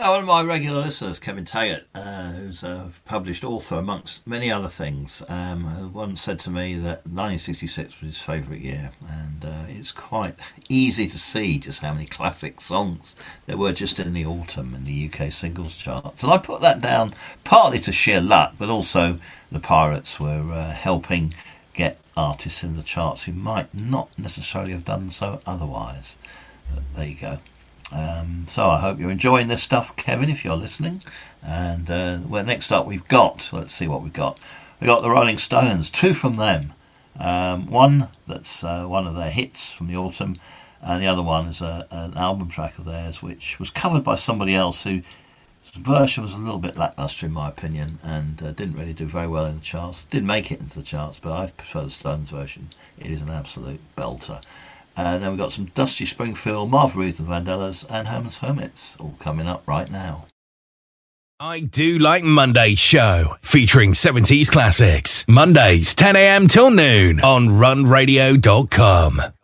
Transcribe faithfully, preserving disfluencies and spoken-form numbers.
Uh, one of my regular listeners, Kevin Taggart, uh, who's a published author amongst many other things, um, once said to me that nineteen sixty-six was his favourite year, and uh, it's quite easy to see just how many classic songs there were just in the autumn in the U K singles charts. And I put that down partly to sheer luck, but also the Pirates were uh, helping get artists in the charts who might not necessarily have done so otherwise. But there you go. Um, so I hope you're enjoying this stuff, Kevin, if you're listening. And uh, well, next up we've got, let's see what we've got. We've got the Rolling Stones, two from them. Um, one that's uh, one of their hits from the autumn, and the other one is a, an album track of theirs which was covered by somebody else whose version was a little bit lacklustre in my opinion, and uh, didn't really do very well in the charts. Didn't make it into the charts, but I prefer the Stones version. It is an absolute belter. And then we've got some Dusty Springfield, Marv Ruth and Vandellas, and Herman's Hermits, all coming up right now. I Do Like Monday show, featuring seventies classics. Mondays, ten a.m. till noon on run radio dot com.